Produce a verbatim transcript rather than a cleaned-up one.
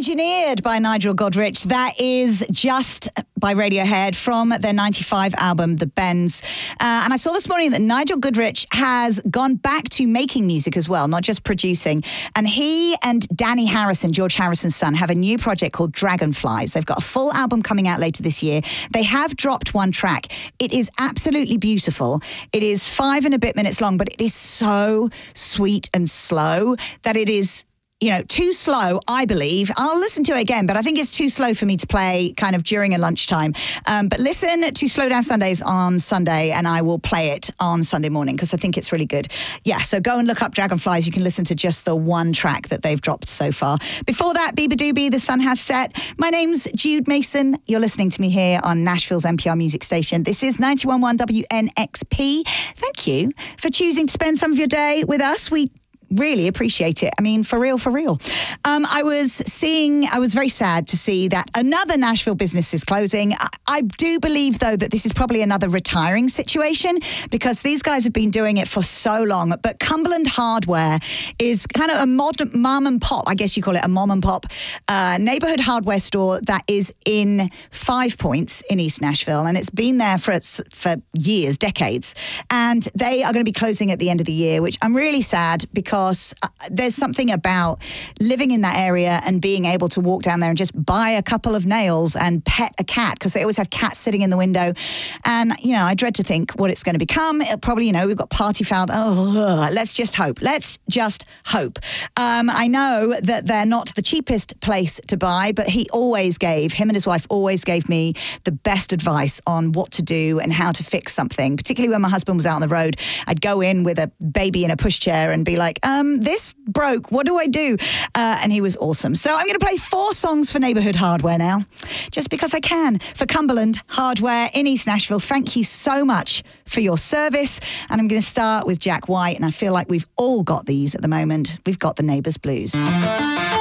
Engineered by Nigel Godrich. That is Just by Radiohead from their ninety-five album, The Bends. Uh, and I saw this morning that Nigel Godrich has gone back to making music as well, not just producing. And he and Danny Harrison, George Harrison's son, have a new project called Dragonflies. They've got a full album coming out later this year. They have dropped one track. It is absolutely beautiful. It is five and a bit minutes long, but it is so sweet and slow that it is, you know, too slow, I believe. I'll listen to it again, but I think it's too slow for me to play kind of during a lunchtime. Um, but listen to Slow Down Sundays on Sunday, and I will play it on Sunday morning because I think it's really good. Yeah, so go and look up Dragonflies. You can listen to just the one track that they've dropped so far. Before that, Bieber Doobie, The Sun Has Set. My name's Jude Mason. You're listening to me here on Nashville's N P R music station. This is ninety-one point one W N X P. Thank you for choosing to spend some of your day with us. We really appreciate it. I mean, for real, for real. Um, I was seeing, I was very sad to see that another Nashville business is closing. I, I do believe, though, that this is probably another retiring situation because these guys have been doing it for so long. But Cumberland Hardware is kind of a modern mom and pop, I guess you call it a mom and pop uh, neighborhood hardware store that is in Five Points in East Nashville. And it's been there for, for years, decades. And they are going to be closing at the end of the year, which I'm really sad because Because there's something about living in that area and being able to walk down there and just buy a couple of nails and pet a cat, because they always have cats sitting in the window. And, you know, I dread to think what it's going to become. It'll probably, you know, we've got Party Foul. Oh, let's just hope. Let's just hope. Um, I know that they're not the cheapest place to buy, but he always gave, him and his wife always gave me the best advice on what to do and how to fix something, particularly when my husband was out on the road. I'd go in with a baby in a pushchair and be like, Um, this broke. What do I do? Uh, and he was awesome. So I'm going to play four songs for Neighborhood Hardware now, just because I can. For Cumberland Hardware in East Nashville, thank you so much for your service. And I'm going to start with Jack White, and I feel like we've all got these at the moment. We've got the Neighbors Blues.